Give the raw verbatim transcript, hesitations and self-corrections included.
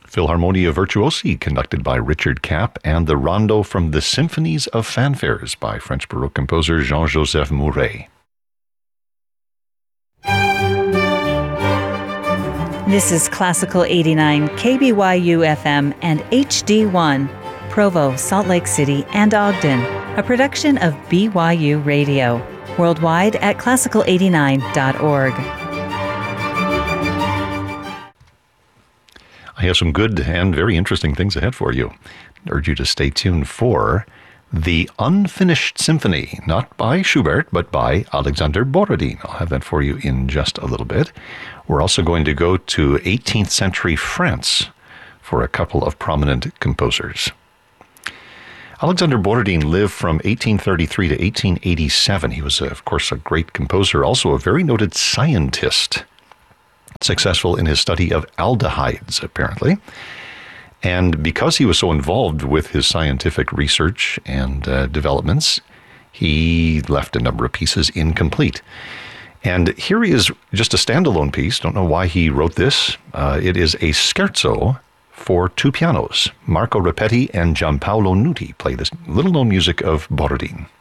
Philharmonia Virtuosi, conducted by Richard Kapp, and the Rondo from the Symphonies of Fanfares by French Baroque composer Jean-Joseph Mouret. This is Classical eighty-nine, K B Y U F M and H D one, Provo, Salt Lake City, and Ogden, a production of B Y U Radio, worldwide at classical eighty-nine dot org. I have some good and very interesting things ahead for you. I urge you to stay tuned for The Unfinished Symphony, not by Schubert, but by Alexander Borodin. I'll have that for you in just a little bit. We're also going to go to eighteenth century France for a couple of prominent composers. Alexander Borodin lived from eighteen thirty-three to eighteen eighty-seven. He was, of course, a great composer, also a very noted scientist, successful in his study of aldehydes, apparently. And because he was so involved with his scientific research and uh, developments, he left a number of pieces incomplete. And here he is, just a standalone piece. Don't know why he wrote this. Uh, it is a scherzo for two pianos. Marco Repetti and Giampaolo Nuti play this little-known music of Borodin.